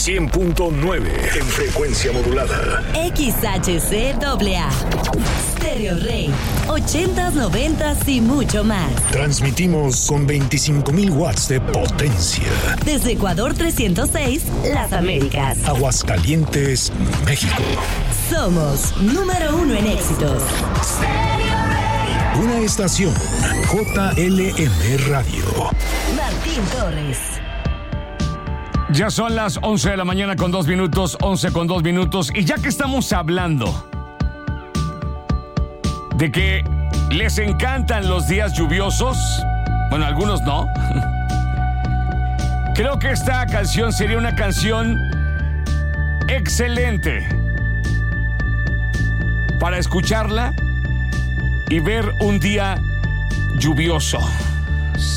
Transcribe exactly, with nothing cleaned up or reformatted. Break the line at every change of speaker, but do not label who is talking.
cien punto nueve en frecuencia modulada.
X H C A A. Stereo Rey. ochentas, noventas y mucho más.
Transmitimos con veinticinco mil watts de potencia.
Desde Ecuador trescientos seis, Las Américas.
Aguascalientes, México.
Somos número uno en éxitos.
Una estación J L M Radio.
Martín Torres.
Ya son las once de la mañana con dos minutos, once con dos minutos. Y ya que estamos hablando de que les encantan los días lluviosos, bueno, algunos no, creo que esta canción sería una canción excelente para escucharla y ver un día lluvioso.